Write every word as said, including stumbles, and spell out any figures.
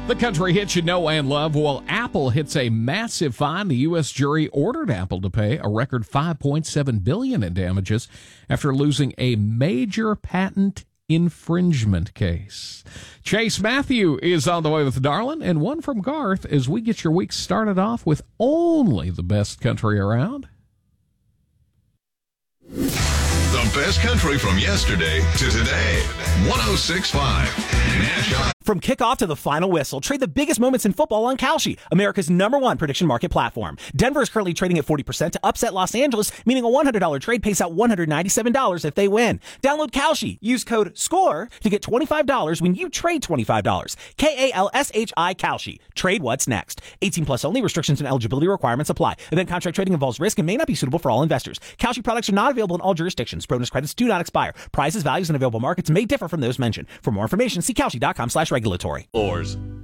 The country hits you know and love. Well, Apple hits a massive fine. The U S jury ordered Apple to pay a record five point seven billion dollars in damages after losing a major patent infringement case. Chase Matthew is on the way with Darlin, and one from Garth as we get your week started off with only the best country around. The best country from yesterday to today. one oh six point five Nash. From kickoff to the final whistle, trade the biggest moments in football on Kalshi, America's number one prediction market platform. Denver is currently trading at forty percent to upset Los Angeles, meaning a one hundred dollars trade pays out one hundred ninety-seven dollars if they win. Download Kalshi. Use code SCORE to get twenty-five dollars when you trade twenty-five dollars. K A L S H I Kalshi. Trade what's next. eighteen plus only. Restrictions and eligibility requirements apply. Event contract trading involves risk and may not be suitable for all investors. Kalshi products are not available in all jurisdictions. Bonus credits do not expire. Prices, values, and available markets may differ from those mentioned. For more information, see Kalshi dot com slash regulatory. Floors.